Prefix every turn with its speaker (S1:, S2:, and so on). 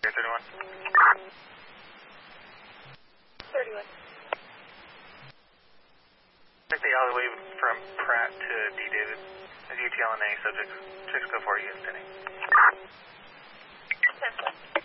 S1: 31.
S2: 31.
S1: Take the alleyway from Pratt to D. David. As UTL and any subjects, 6 go 4, you guys standing.
S2: 10-4.